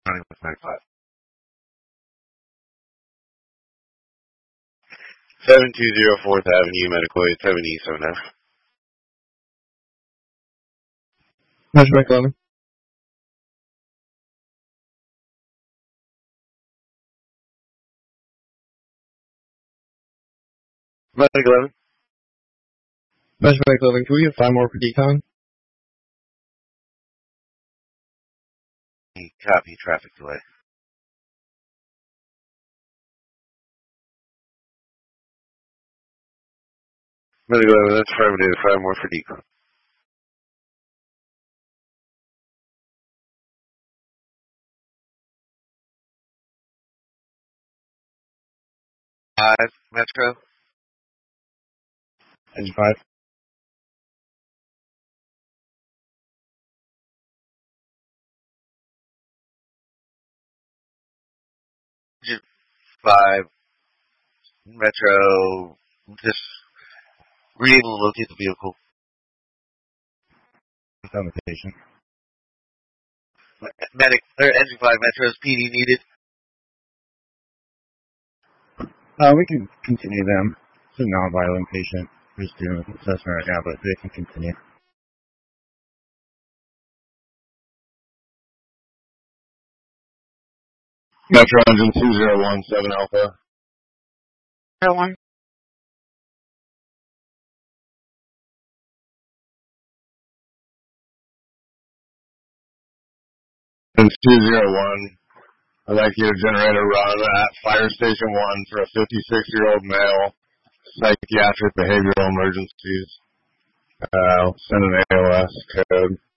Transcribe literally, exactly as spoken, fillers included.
Running with ninety-five. seven two zero fourth Avenue, Medical eight seven E seven F. Measure eleven. Medical eleven. Measure eleven. Can we get five more for decon? Copy, traffic delay. Medical eleven, that's affirmative. Five more for decon. Five, Metro. Engine five. Engine five, Metro. Just were you able to locate the vehicle? On the patient. Medic, or engine five, Metro's P D needed. Uh, we can continue them. It's a non-violent patient. We're just doing an assessment right now, but they can continue. Metro engine two zero one seven Alpha. zero one. And two zero one. I'd like you to generate a run at Fire Station one for a fifty-six-year-old male, psychiatric behavioral emergencies. Uh, send an A O S code.